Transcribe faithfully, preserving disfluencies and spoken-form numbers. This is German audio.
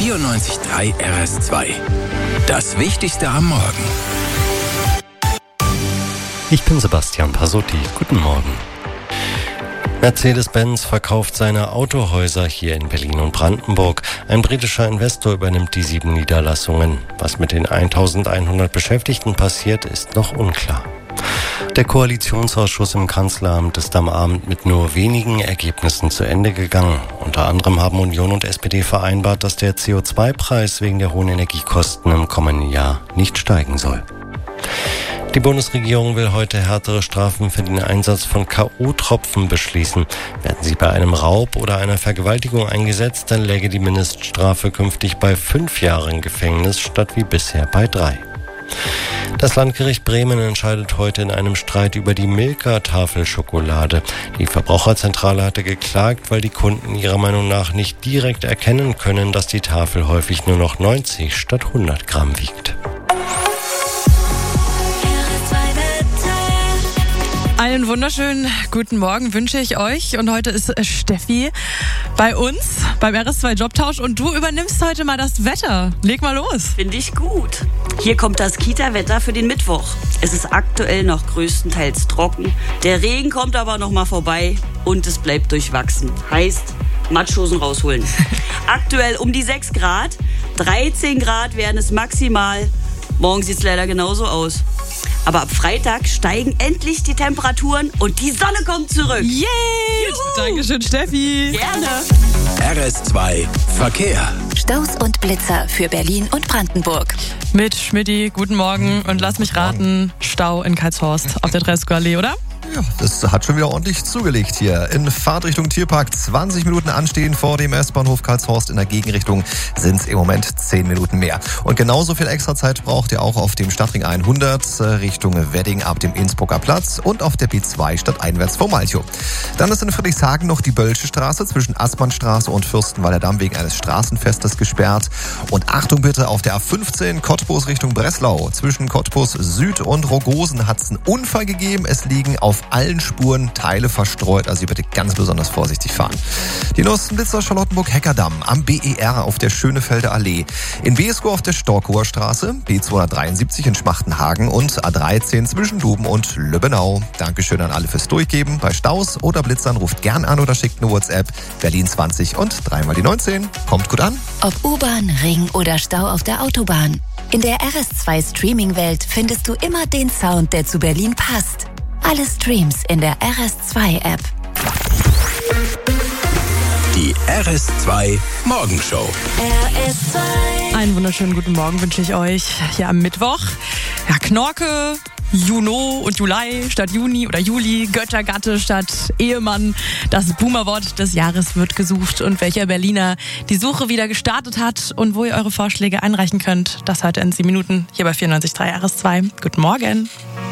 vierundneunzig Komma drei R S zwei. Das Wichtigste am Morgen. Ich bin Sebastian Pasotti. Guten Morgen. Mercedes-Benz verkauft seine Autohäuser hier in Berlin und Brandenburg. Ein britischer Investor übernimmt die sieben Niederlassungen. Was mit den eintausendeinhundert Beschäftigten passiert, ist noch unklar. Der Koalitionsausschuss im Kanzleramt ist am Abend mit nur wenigen Ergebnissen zu Ende gegangen. Unter anderem haben Union und S P D vereinbart, dass der C O zwei Preis wegen der hohen Energiekosten im kommenden Jahr nicht steigen soll. Die Bundesregierung will heute härtere Strafen für den Einsatz von K O-Tropfen beschließen. Werden sie bei einem Raub oder einer Vergewaltigung eingesetzt, dann läge die Mindeststrafe künftig bei fünf Jahren Gefängnis statt wie bisher bei drei. Das Landgericht Bremen entscheidet heute in einem Streit über die Milka-Tafelschokolade. Die Verbraucherzentrale hatte geklagt, weil die Kunden ihrer Meinung nach nicht direkt erkennen können, dass die Tafel häufig nur noch neunzig statt hundert Gramm wiegt. Einen wunderschönen guten Morgen wünsche ich euch. Und heute ist Steffi bei uns beim R S zwei Jobtausch und du übernimmst heute mal das Wetter. Leg mal los. Finde ich gut. Hier kommt das Kita-Wetter für den Mittwoch. Es ist aktuell noch größtenteils trocken. Der Regen kommt aber noch mal vorbei und es bleibt durchwachsen. Heißt, Matschhosen rausholen. Aktuell um die sechs Grad. dreizehn Grad werden es maximal. Morgen sieht es leider genauso aus. Aber ab Freitag steigen endlich die Temperaturen und die Sonne kommt zurück. Yay! Juhu. Dankeschön, Steffi. Gerne. R S zwei Verkehr. Staus und Blitzer für Berlin und Brandenburg. Mit Schmidti, guten Morgen. Und lass mich raten, Stau in Karlshorst auf der Dresko-Allee, oder? Ja, das hat schon wieder ordentlich zugelegt hier. In Fahrtrichtung Tierpark zwanzig Minuten anstehen, vor dem S-Bahnhof Karlshorst in der Gegenrichtung sind es im Moment zehn Minuten mehr. Und genauso viel Extrazeit braucht ihr auch auf dem Stadtring hundert Richtung Wedding ab dem Innsbrucker Platz und auf der B zwei stadteinwärts vor Malchow. Dann ist in Friedrichshagen noch die Bölsche Straße zwischen Aßmannstraße und Fürstenwalder Damm wegen eines Straßenfestes gesperrt. Und Achtung bitte, auf der A fünfzehn Cottbus Richtung Breslau zwischen Cottbus Süd und Rogosen hat es einen Unfall gegeben. Es liegen auf allen Spuren Teile verstreut, also bitte ganz besonders vorsichtig fahren. Die neuesten Blitzer Charlottenburg-Heckerdamm am B E R auf der Schönefelder Allee, in Beeskow auf der Storkower Straße, B zweihundertdreiundsiebzig in Schmachtenhagen und A dreizehn zwischen Duben und Lübbenau. Dankeschön an alle fürs Durchgeben. Bei Staus oder Blitzern ruft gern an oder schickt eine WhatsApp. Berlin zwanzig und dreimal die neunzehn. Kommt gut an. Ob U-Bahn, Ring oder Stau auf der Autobahn. In der R S zwei Streaming-Welt findest du immer den Sound, der zu Berlin passt. Alle Streams in der R S zwei App. Die R S zwei Morgenshow. R S zwei. Einen wunderschönen guten Morgen wünsche ich euch hier am Mittwoch. Ja, Knorke, Juno und Juli statt Juni oder Juli, Göttergatte statt Ehemann. Das Boomerwort des Jahres wird gesucht und welcher Berliner die Suche wieder gestartet hat und wo ihr eure Vorschläge einreichen könnt, das heute in sieben Minuten hier bei vierundneunzig Komma drei R S zwei. Guten Morgen.